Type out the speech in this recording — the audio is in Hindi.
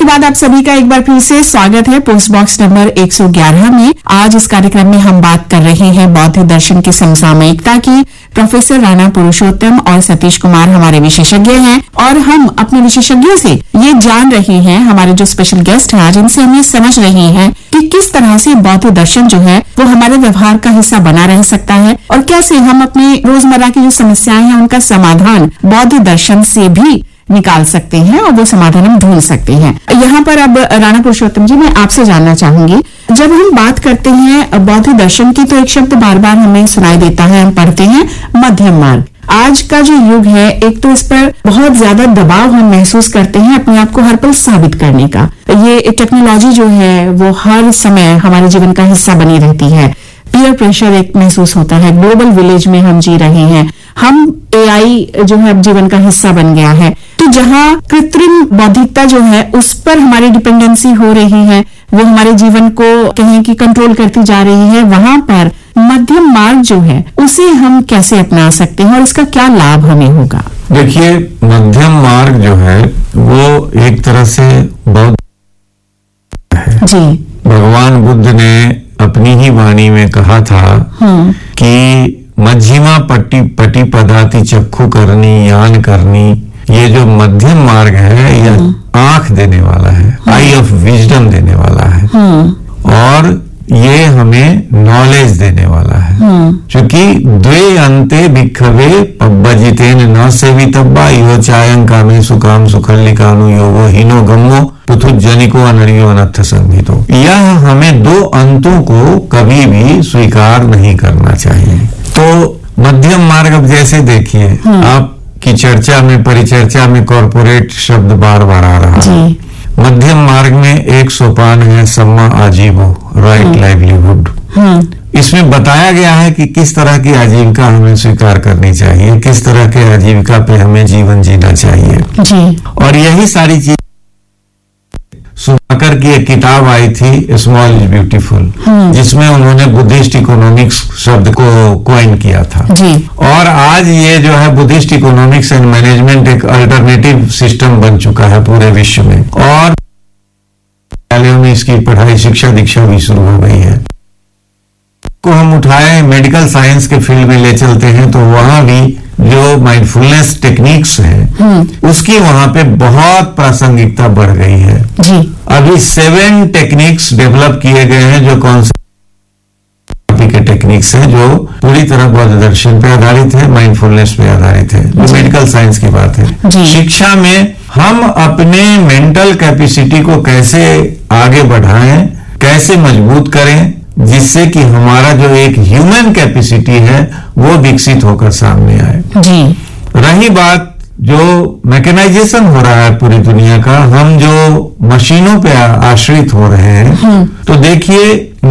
बाद आप सभी का एक बार फिर से स्वागत है पोस्ट बॉक्स नंबर 111 में। आज इस कार्यक्रम में हम बात कर रहे हैं बौद्ध दर्शन की समसामयिकता की। प्रोफेसर राणा पुरुषोत्तम और सतीश कुमार हमारे विशेषज्ञ हैं और हम अपने विशेषज्ञों से ये जान रहे हैं, हमारे जो स्पेशल गेस्ट हैं आज, इनसे हम ये समझ रहे हैं कि किस तरह से बौद्ध दर्शन जो है वो हमारे व्यवहार का हिस्सा बना रह सकता है और कैसे हम अपने रोजमर्रा की जो समस्याएं हैं उनका समाधान बौद्ध दर्शन से भी निकाल सकते हैं और वो समाधान हम ढूंढ सकते हैं। यहाँ पर अब राणा पुरुषोत्तम जी, मैं आपसे जानना चाहूंगी, जब हम बात करते हैं बौद्ध दर्शन की तो एक शब्द बार बार हमें सुनाई देता है, हम पढ़ते हैं मध्यम मार्ग। आज का जो युग है, एक तो इस पर बहुत ज्यादा दबाव हम महसूस करते हैं अपने आप को हर पल साबित करने का। ये टेक्नोलॉजी जो है वो हर समय हमारे जीवन का हिस्सा बनी रहती है। पीयर प्रेशर एक महसूस होता है, ग्लोबल विलेज में हम जी रहे हैं, हम एआई जो है अब जीवन का हिस्सा बन गया है। तो जहाँ कृत्रिम बौद्धिकता जो है उस पर हमारी डिपेंडेंसी हो रही है, वो हमारे जीवन को कहें कि कंट्रोल करती जा रही है, वहां पर मध्यम मार्ग जो है उसे हम कैसे अपना सकते हैं और इसका क्या लाभ हमें होगा? देखिए, मध्यम मार्ग जो है वो एक तरह से बौद्ध है जी। भगवान बुद्ध ने अपनी ही वाणी में कहा था कि मध्यमा पटी पदाति चक्षु करनी यान करनी, ये जो मध्यम मार्ग है यह आंख देने वाला है, आई ऑफ विजडम देने वाला है और ये हमें नॉलेज देने वाला है। क्योंकि द्वे अंते भिक्खवे पब्बजितेन न सेवितब्बा यो चायं कामे सुकाम सुखल्लिकानु योगो हीनो गम्मो पुथुज्जनिको अनरियो अनर्थ संहितो। यह हमें दो अंतों को कभी भी स्वीकार नहीं करना चाहिए। तो मध्यम मार्ग, अब जैसे देखिए आपकी चर्चा में, परिचर्चा में कॉर्पोरेट शब्द बार बार आ रहा है। मध्यम मार्ग में एक सोपान है सम्मा आजीवो, राइट लाइवलीहुड। इसमें बताया गया है कि किस तरह की आजीविका हमें स्वीकार करनी चाहिए, किस तरह के आजीविका पे हमें जीवन जीना चाहिए जी। और यही सारी चीज सुधाकर की एक किताब आई थी स्मॉल इज ब्यूटीफुल, जिसमें उन्होंने बुद्धिस्ट इकोनॉमिक्स शब्द को कॉइन किया था जी। और आज ये जो है बुद्धिस्ट इकोनॉमिक्स एंड मैनेजमेंट एक अल्टरनेटिव सिस्टम बन चुका है पूरे विश्व में और विद्यालयों में इसकी पढ़ाई, शिक्षा दीक्षा भी शुरू हो गई है। को हम उठाए मेडिकल साइंस के फील्ड में ले चलते हैं तो वहां भी जो माइंडफुलनेस टेक्निक्स हैं उसकी वहां पे बहुत प्रासंगिकता बढ़ गई है जी। अभी 7 टेक्निक्स डेवलप किए गए हैं जो कौन से के टेक्निक्स हैं जो पूरी तरह बौद्ध दर्शन पे आधारित है, माइंडफुलनेस पे आधारित है, जो मेडिकल साइंस की बात है। शिक्षा में हम अपने मेंटल कैपेसिटी को कैसे आगे बढ़ाएं, कैसे मजबूत करें, जिससे कि हमारा जो एक ह्यूमन कैपेसिटी है वो विकसित होकर सामने आए जी। रही बात जो मैकेनाइजेशन हो रहा है पूरी दुनिया का, हम जो मशीनों पे आश्रित हो रहे हैं, तो देखिए